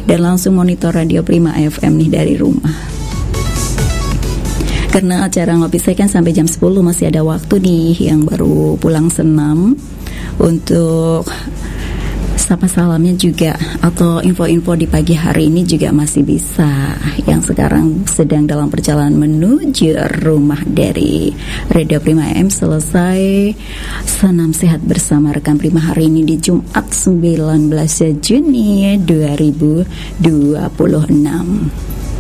dan langsung monitor Radio Prima FM nih dari rumah. Karena acara ngopi saya kan sampai jam 10, masih ada waktu nih yang baru pulang senam untuk sapa salamnya juga, atau info-info di pagi hari ini juga masih bisa, yang sekarang sedang dalam perjalanan menuju rumah dari Radio Prima FM selesai senam sehat bersama rekan Prima hari ini di Jumat 19 Juni 2026.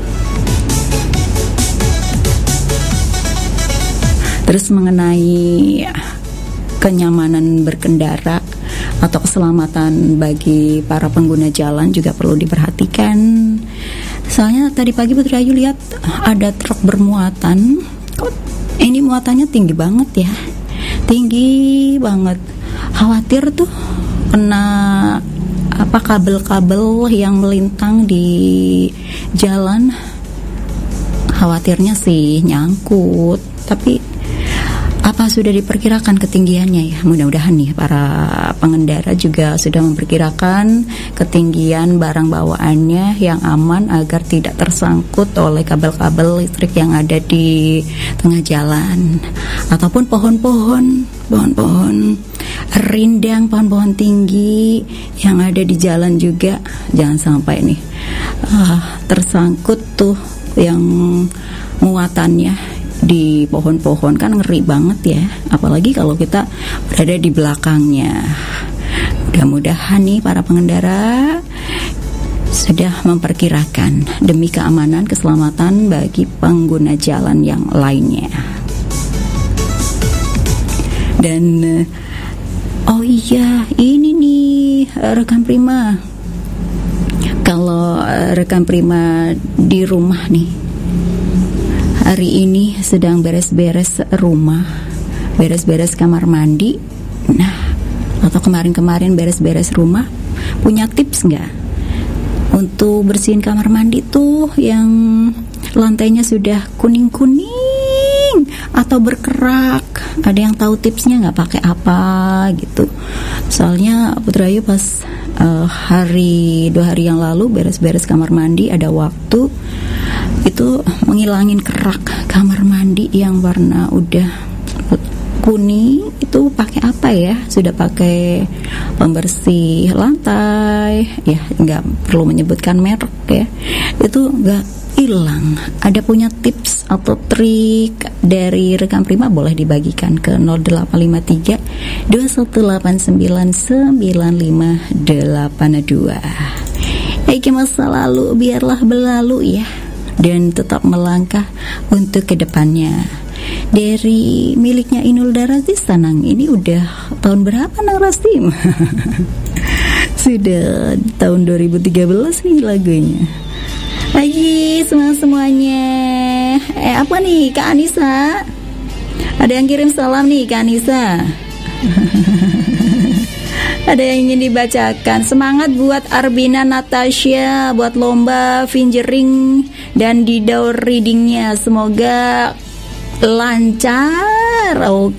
Terus mengenai kenyamanan berkendara atau keselamatan bagi para pengguna jalan juga perlu diperhatikan. Soalnya tadi pagi Putri Ayu lihat ada truk bermuatan. Kok ini muatannya tinggi banget ya? Tinggi banget. Khawatir tuh kena kabel-kabel yang melintang di jalan. Khawatirnya sih nyangkut, tapi apa sudah diperkirakan ketinggiannya ya? Mudah-mudahan nih para pengendara juga sudah memperkirakan ketinggian barang bawaannya yang aman agar tidak tersangkut oleh kabel-kabel listrik yang ada di tengah jalan, ataupun pohon-pohon rindang, pohon-pohon tinggi yang ada di jalan juga. Jangan sampai nih tersangkut tuh yang muatannya di pohon-pohon, kan ngeri banget ya, apalagi kalau kita berada di belakangnya. Mudah-mudahan nih para pengendara sudah memperkirakan demi keamanan keselamatan bagi pengguna jalan yang lainnya. Dan oh iya, ini nih rekan Prima, kalau rekan Prima di rumah nih hari ini sedang beres-beres rumah, beres-beres kamar mandi, nah, atau kemarin-kemarin beres-beres rumah, punya tips nggak untuk bersihin kamar mandi tuh yang lantainya sudah kuning-kuning atau berkerak? Ada yang tahu tipsnya nggak, pakai apa gitu? Soalnya Putri Ayu pas 2 hari yang lalu beres-beres kamar mandi, ada waktu itu menghilangin kerak kamar mandi yang warna udah kuning. Itu pakai apa ya? Sudah pakai pembersih lantai ya, nggak perlu menyebutkan merek ya, itu nggak hilang. Ada punya tips atau trik dari rekan Prima, boleh dibagikan ke 0853 2189 9582. Iki masa lalu biarlah berlalu ya, dan tetap melangkah untuk kedepannya. Dari miliknya Inul Daratista, Nang, ini udah tahun berapa Nang Rastim? Sudah tahun 2013 nih lagunya. Lagi semuanya. Apa nih Kak Anissa? Ada yang kirim salam nih Kak Anissa. Ada yang ingin dibacakan. Semangat buat Arbina Natasha buat lomba fingering dan di daur readingnya, semoga lancar. Oke.